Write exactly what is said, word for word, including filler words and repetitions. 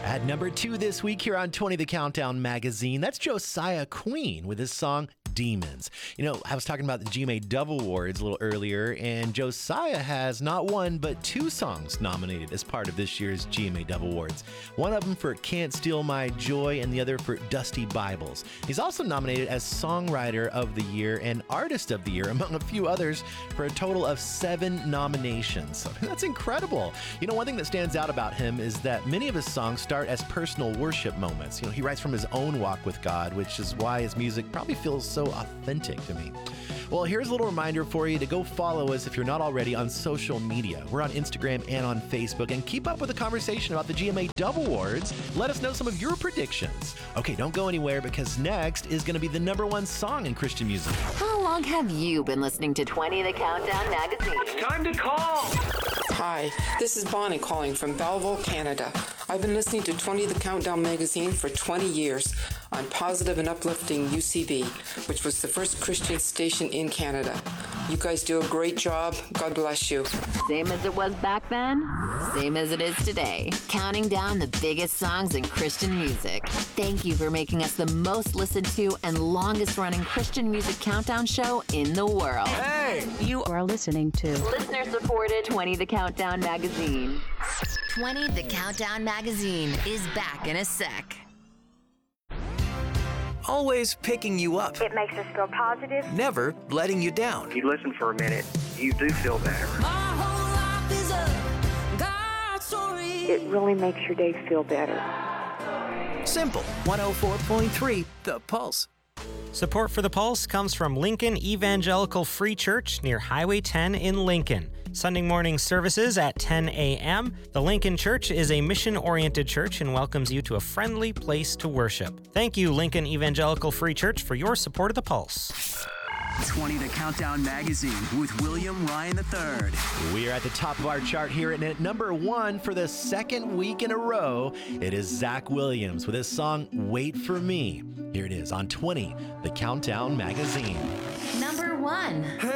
At number two this week here on twenty The Countdown Magazine, that's Josiah Queen with his song Demons. You know, I was talking about the G M A Dove Awards a little earlier, and Josiah has not one, but two songs nominated as part of this year's G M A Dove Awards. One of them for Can't Steal My Joy, and the other for Dusty Bibles. He's also nominated as Songwriter of the Year and Artist of the Year, among a few others, for a total of seven nominations. So that's incredible. You know, one thing that stands out about him is that many of his songs start as personal worship moments. You know, he writes from his own walk with God, which is why his music probably feels so authentic to me. Well, here's a little reminder for you to go follow us if you're not already on social media. We're on Instagram and on Facebook, and keep up with the conversation about the G M A Dove Awards. Let us know some of your predictions. Okay, don't go anywhere, because next is going to be the number one song in Christian music. How long have you been listening to twenty The Countdown Magazine? It's time to call! Hi, this is Bonnie calling from Belleville, Canada. I've been listening to twenty The Countdown Magazine for twenty years on positive and uplifting U C B, which was the first Christian station in Canada. You guys do a great job. God bless you. Same as it was back then, same as it is today. Counting down the biggest songs in Christian music. Thank you for making us the most listened to and longest running Christian music countdown show in the world. Hey! You are listening to Listener supported twenty The Countdown Magazine. twenty The Countdown Magazine is back in a sec. Always picking you up. It makes us feel positive. Never letting you down. If you listen for a minute, you do feel better. My whole life is a God story. It really makes your day feel better. Simple. one oh four point three The Pulse. Support for The Pulse comes from Lincoln Evangelical Free Church near Highway ten in Lincoln. Sunday morning services at ten a.m. The Lincoln Church is a mission-oriented church and welcomes you to a friendly place to worship. Thank you, Lincoln Evangelical Free Church, for your support of The Pulse. twenty The Countdown Magazine with William Ryan the third. We are at the top of our chart here, and at number one for the second week in a row, it is Zach Williams with his song Wait For Me. Here it is on twenty The Countdown Magazine. Number one.